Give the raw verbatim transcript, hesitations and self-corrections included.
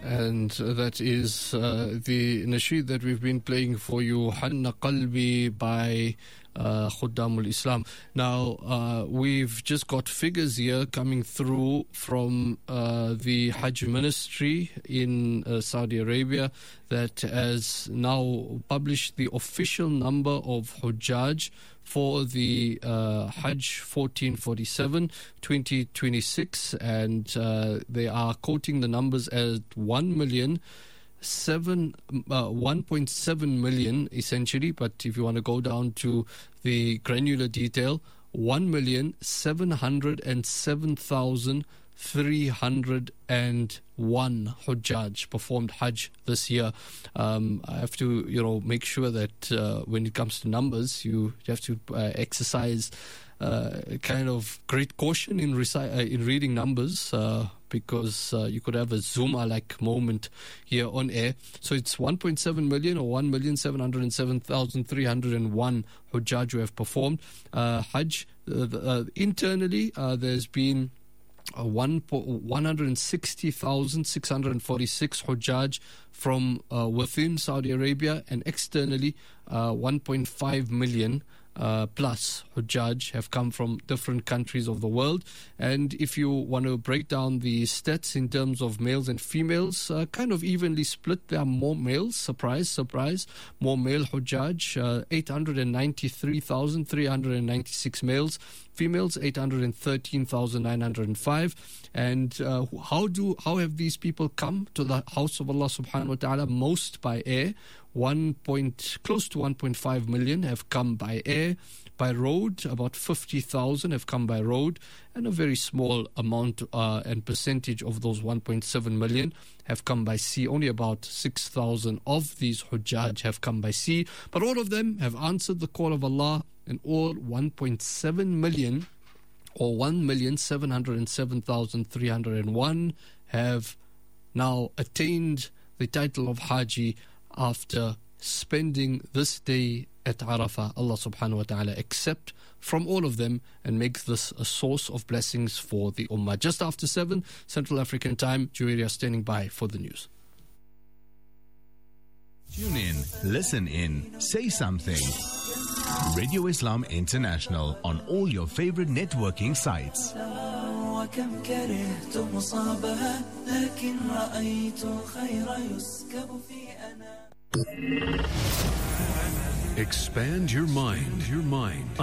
And that is uh, the nasheed that we've been playing for you, Hanna Qalbi by uh, Khuddamul Islam. Now, uh, we've just got figures here coming through from uh, the Hajj Ministry in uh, Saudi Arabia that has now published the official number of Hujjaj for the uh, Hajj fourteen forty-seven twenty twenty-six, and uh, they are quoting the numbers as one million seven uh, one point seven million essentially, but if you want to go down to the granular detail, one million seven hundred seven thousand three hundred one Hujjaj performed Hajj this year. Um, I have to, you know, make sure that uh, when it comes to numbers, you have to uh, exercise uh, kind of great caution in reci- uh, in reading numbers uh, because uh, you could have a Zuma-like moment here on air. So it's one point seven million or one million seven hundred seven thousand three hundred one Hujjaj who have performed uh, Hajj. Uh, uh, internally, uh, there's been Uh, one one hundred sixty thousand six hundred forty-six Hujjaj from uh, within Saudi Arabia, and externally uh, one point five million uh, plus Hujjaj have come from different countries of the world. And if you want to break down the stats in terms of males and females, uh, kind of evenly split. There are more males, surprise, surprise, more male Hujjaj, uh, eight hundred ninety-three thousand three hundred ninety-six males. Females, eight hundred thirteen thousand nine hundred five. And uh, how do how have these people come to the house of Allah subhanahu wa ta'ala? Most by air. One point, close to one point five million have come by air. By road, about fifty thousand have come by road, and a very small amount uh, and percentage of those one point seven million have come by sea. Only about six thousand of these Hujjaj have come by sea, but all of them have answered the call of Allah, and all one point seven million or one million seven hundred seven thousand three hundred one have now attained the title of Haji after spending this day at Arafah. Allah subhanahu wa ta'ala accept from all of them and make this a source of blessings for the Ummah. Just after seven Central African time, Juwaria standing by for the news. Tune in, listen in, say something. Radio Islam International on all your favorite networking sites. Expand your mind, your mind.